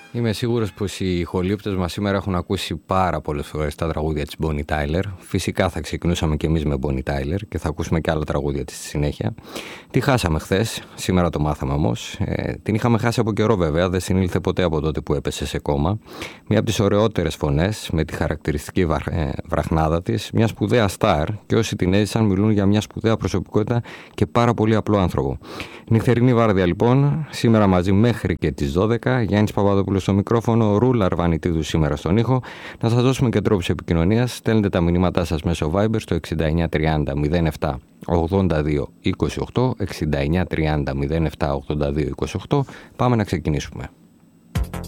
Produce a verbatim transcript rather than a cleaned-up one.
Είμαι σίγουρος πως οι ηχολήπτες μας σήμερα έχουν ακούσει πάρα πολλές φορές τα τραγούδια της Bonnie Tyler. Φυσικά θα ξεκινούσαμε και εμείς με Bonnie Tyler και θα ακούσουμε και άλλα τραγούδια της στη συνέχεια. Τη χάσαμε χθες, σήμερα το μάθαμε όμως. Ε, την είχαμε χάσει από καιρό βέβαια, δεν συνήλθε ποτέ από τότε που έπεσε σε κόμμα. Μία από τις ωραιότερες φωνές, με τη χαρακτηριστική βρα... ε, βραχνάδα της, μια σπουδαία στάρ, και όσοι την έζησαν μιλούν για μια σπουδαία προσωπικότητα και πάρα πολύ απλό άνθρωπο. Νυχτερινή βάρδια λοιπόν, σήμερα μαζί μέχρι και τις δώδεκα. Γιάννης Παπαδόπουλος στο μικρόφωνο, Ρούλα Αρβανιτίδου σήμερα στον ήχο. Να σας δώσουμε και τρόπους επικοινωνίας. Στέλνετε τα μηνύματά σας μέσω Viber στο εξήντα εννιά τριάντα μηδέν επτά ογδόντα δύο είκοσι οκτώ, εξήντα εννιά τριάντα μηδέν επτά ογδόντα δύο είκοσι οκτώ. Πάμε να ξεκινήσουμε.